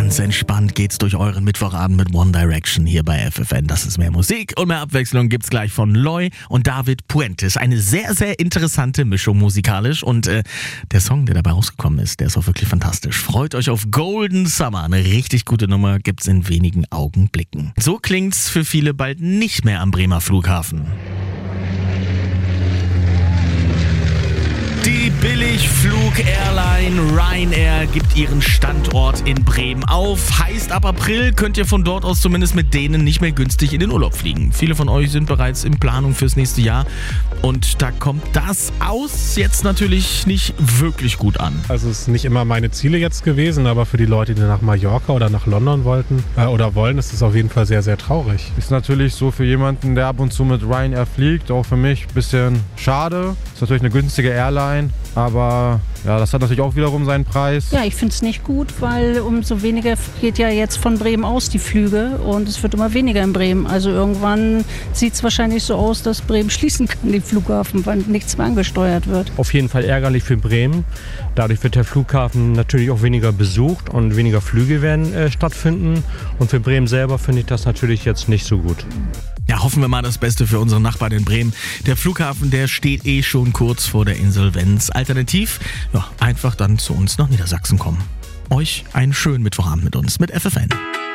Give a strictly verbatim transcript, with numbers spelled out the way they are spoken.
Ganz entspannt geht's durch euren Mittwochabend mit One Direction hier bei F F N. Das ist mehr Musik und mehr Abwechslung gibt's gleich von Loy und David Puentes. Eine sehr, sehr interessante Mischung musikalisch und äh, der Song, der dabei rausgekommen ist, der ist auch wirklich fantastisch. Freut euch auf Golden Summer. Eine richtig gute Nummer gibt's in wenigen Augenblicken. So klingt's für viele bald nicht mehr am Bremer Flughafen. Die Billigflug-Airline Ryanair gibt ihren Standort in Bremen auf. Heißt, ab April könnt ihr von dort aus zumindest mit denen nicht mehr günstig in den Urlaub fliegen. Viele von euch sind bereits in Planung fürs nächste Jahr. Und da kommt das aus jetzt natürlich nicht wirklich gut an. Also es ist nicht immer meine Ziele jetzt gewesen, aber für die Leute, die nach Mallorca oder nach London wollten äh, oder wollen, ist es auf jeden Fall sehr, sehr traurig. Ist natürlich so für jemanden, der ab und zu mit Ryanair fliegt, auch für mich ein bisschen schade. Ist natürlich eine günstige Airline, aber ja, das hat natürlich auch wiederum seinen Preis. Ja, ich finde es nicht gut, weil umso weniger geht ja jetzt von Bremen aus die Flüge und es wird immer weniger in Bremen. Also irgendwann sieht es wahrscheinlich so aus, dass Bremen schließen kann, den Flughafen, weil nichts mehr angesteuert wird. Auf jeden Fall ärgerlich für Bremen. Dadurch wird der Flughafen natürlich auch weniger besucht und weniger Flüge werden äh, stattfinden. Und für Bremen selber finde ich das natürlich jetzt nicht so gut. Ja, hoffen wir mal das Beste für unsere Nachbarn in Bremen. Der Flughafen, der steht eh schon kurz vor der Insolvenz. Alternativ, ja, einfach dann zu uns nach Niedersachsen kommen. Euch einen schönen Mittwochabend mit uns, mit F F N.